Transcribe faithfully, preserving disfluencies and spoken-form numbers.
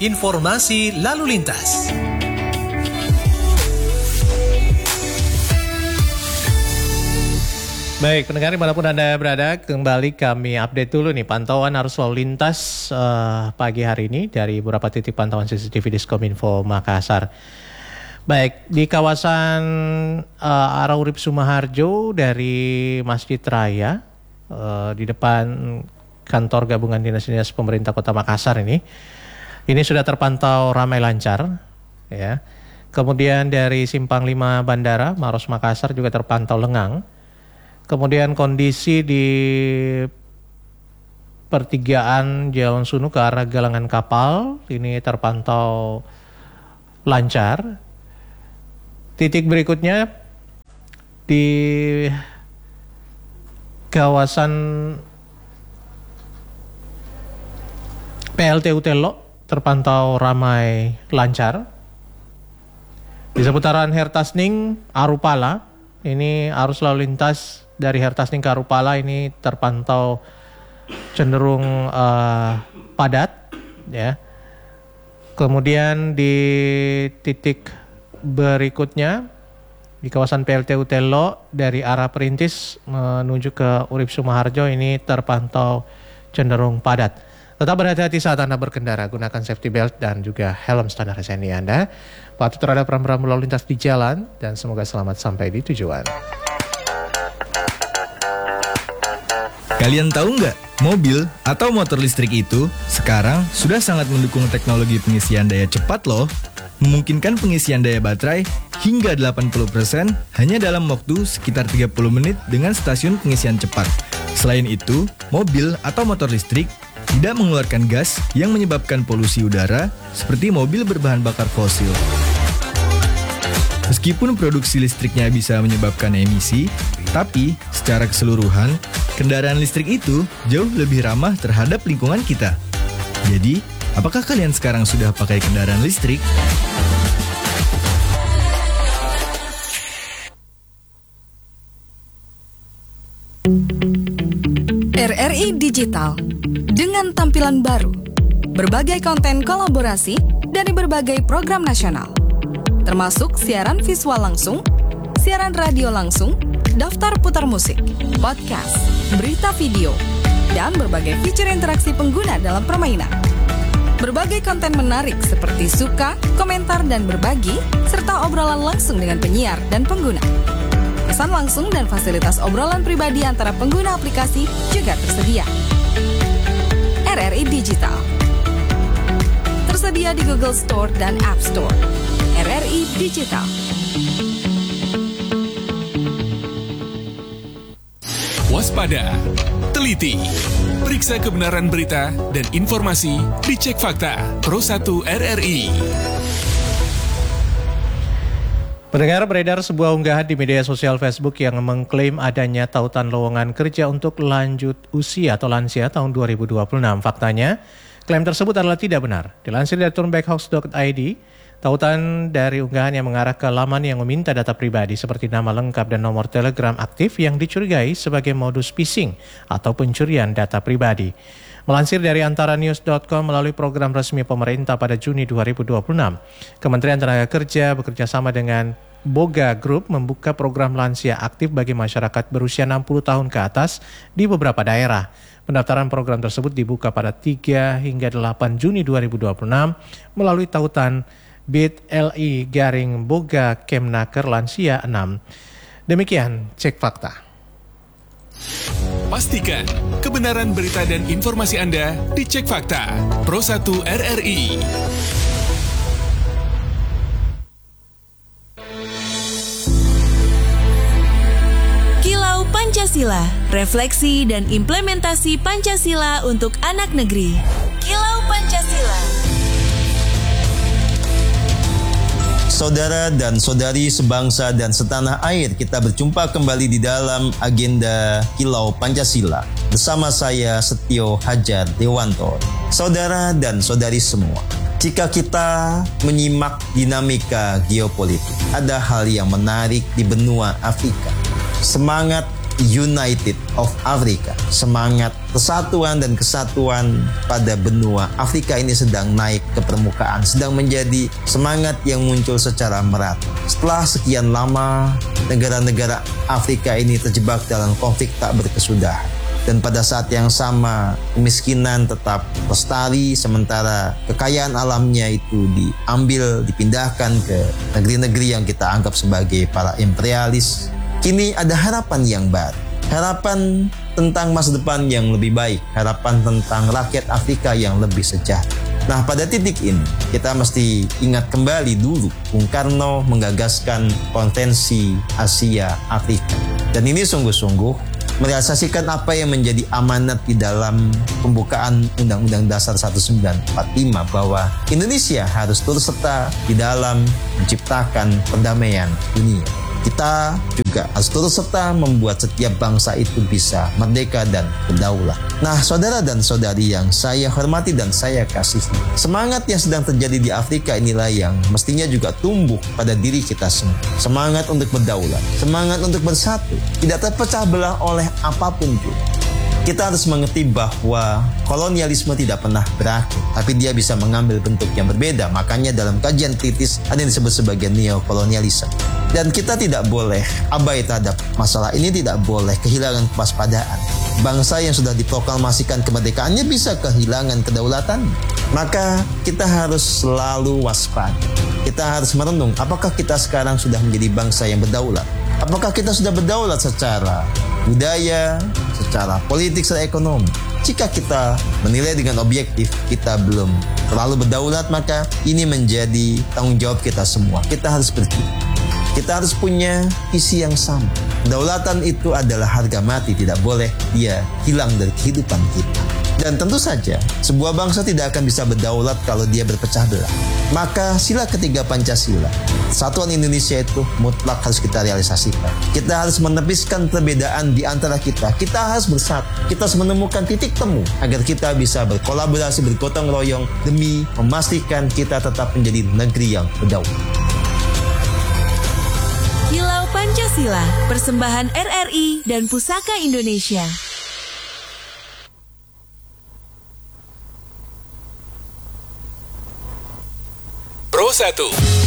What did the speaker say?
informasi lalu lintas. Baik, pendengar dimanapun Anda berada, kembali kami update dulu nih pantauan arus lalu lintas uh, pagi hari ini dari beberapa titik pantauan C C T V Diskominfo Makassar. Baik, di kawasan uh, arah Urip Sumaharjo dari Masjid Raya, uh, di depan kantor gabungan dinas-dinas pemerintah Kota Makassar ini, ini sudah terpantau ramai lancar, ya. Kemudian dari Simpang lima Bandara, Maros Makassar juga terpantau lengang. Kemudian kondisi di pertigaan Jalan Sunu ke arah Galangan Kapal ini terpantau lancar. Titik berikutnya di kawasan P L T U Telok terpantau ramai lancar. Di seputaran Hertasning Arupala ini arus lalu lintas dari Hertasning ke Arupala ini terpantau cenderung uh, padat, ya. Kemudian di titik berikutnya di kawasan P L T U Telok dari arah Perintis menuju ke Urip Sumaharjo ini terpantau cenderung padat. Tetap berhati-hati saat Anda berkendara, gunakan safety belt dan juga helm standar S N I Anda. Patuh terhadap rambu-rambu lalu lintas di jalan dan semoga selamat sampai di tujuan. Kalian tahu nggak, mobil atau motor listrik itu sekarang sudah sangat mendukung teknologi pengisian daya cepat loh. Memungkinkan pengisian daya baterai hingga delapan puluh persen hanya dalam waktu sekitar tiga puluh menit dengan stasiun pengisian cepat. Selain itu, mobil atau motor listrik tidak mengeluarkan gas yang menyebabkan polusi udara seperti mobil berbahan bakar fosil. Meskipun produksi listriknya bisa menyebabkan emisi, tapi secara keseluruhan, kendaraan listrik itu jauh lebih ramah terhadap lingkungan kita. Jadi, apakah kalian sekarang sudah pakai kendaraan listrik? R R I Digital dengan tampilan baru, berbagai konten kolaborasi dari berbagai program nasional, termasuk siaran visual langsung, siaran radio langsung, daftar putar musik, podcast, berita video, dan berbagai fitur interaksi pengguna dalam permainan. Berbagai konten menarik seperti suka, komentar, dan berbagi, serta obrolan langsung dengan penyiar dan pengguna. Pesan langsung dan fasilitas obrolan pribadi antara pengguna aplikasi juga tersedia. R R I Digital tersedia di Google Store dan App Store. R R I Digital. Waspada, teliti, periksa kebenaran berita dan informasi, dicek fakta. Pro satu R R I. Pendengar, beredar sebuah unggahan di media sosial Facebook yang mengklaim adanya tautan lowongan kerja untuk lanjut usia atau lansia tahun dua ribu dua puluh enam. Faktanya, klaim tersebut adalah tidak benar. Dilansir dari turnbackhoax dot I D, tautan dari unggahan yang mengarah ke laman yang meminta data pribadi seperti nama lengkap dan nomor telegram aktif yang dicurigai sebagai modus phishing atau pencurian data pribadi. Melansir dari antara news dot com melalui program resmi pemerintah pada Juni dua ribu dua puluh enam, Kementerian Tenaga Kerja bekerjasama dengan Boga Group membuka program lansia aktif bagi masyarakat berusia enam puluh tahun ke atas di beberapa daerah. Pendaftaran program tersebut dibuka pada tiga hingga delapan Juni dua ribu dua puluh enam melalui tautan bit.ly garing Boga Kemnaker Lansia enam. Demikian cek fakta. Pastikan kebenaran berita dan informasi Anda dicek fakta. Pro satu R R I. Kilau Pancasila, refleksi dan implementasi Pancasila untuk anak negeri. Kilau Pancasila. Saudara dan saudari sebangsa dan setanah air, kita berjumpa kembali di dalam agenda Kilau Pancasila bersama saya Setio Hajar Dewanto. Saudara dan saudari semua, jika kita menyimak dinamika geopolitik, ada hal yang menarik di benua Afrika. Semangat United of Africa. Semangat persatuan dan kesatuan pada benua Afrika ini sedang naik ke permukaan, sedang menjadi semangat yang muncul secara merata. Setelah sekian lama, negara-negara Afrika ini terjebak dalam konflik tak berkesudahan. Dan pada saat yang sama, kemiskinan tetap lestari, sementara kekayaan alamnya itu diambil, dipindahkan ke negeri-negeri yang kita anggap sebagai para imperialis. Kini ada harapan yang baru, harapan tentang masa depan yang lebih baik, harapan tentang rakyat Afrika yang lebih sejahtera. Nah, pada titik ini, kita mesti ingat kembali dulu Bung Karno menggagaskan Konvensi Asia Afrika. Dan ini sungguh-sungguh merealisasikan apa yang menjadi amanat di dalam pembukaan Undang-Undang Dasar seribu sembilan ratus empat puluh lima, bahwa Indonesia harus turut serta di dalam menciptakan perdamaian dunia. Kita juga harus turut serta membuat setiap bangsa itu bisa merdeka dan berdaulat. Nah, saudara dan saudari yang saya hormati dan saya kasihi, semangat yang sedang terjadi di Afrika inilah yang mestinya juga tumbuh pada diri kita semua. Semangat untuk berdaulat, semangat untuk bersatu, tidak terpecah belah oleh apapun juga. Kita harus mengerti bahwa kolonialisme tidak pernah berakhir, tapi dia bisa mengambil bentuk yang berbeda. Makanya dalam kajian kritis ada yang disebut sebagai neokolonialisme. Dan kita tidak boleh abai terhadap masalah ini, tidak boleh kehilangan kewaspadaan. Bangsa yang sudah diproklamasikan kemerdekaannya bisa kehilangan kedaulatan. Maka kita harus selalu waspada. Kita harus merenung, apakah kita sekarang sudah menjadi bangsa yang berdaulat? Apakah kita sudah berdaulat secara budaya, secara politik, secara ekonomi? Jika kita menilai dengan objektif kita belum terlalu berdaulat, maka ini menjadi tanggung jawab kita semua. Kita harus berpikir. Kita harus punya visi yang sama. Kedaulatan itu adalah harga mati, tidak boleh dia hilang dari kehidupan kita. Dan tentu saja, sebuah bangsa tidak akan bisa berdaulat kalau dia berpecah belah. Maka sila ketiga Pancasila, Persatuan Indonesia itu mutlak harus kita realisasikan. Kita harus menepiskan perbedaan di antara kita. Kita harus bersatu. Kita harus menemukan titik temu agar kita bisa berkolaborasi, bergotong royong demi memastikan kita tetap menjadi negeri yang berdaulat. Kilau Pancasila, persembahan R R I dan Pusaka Indonesia. Pro satu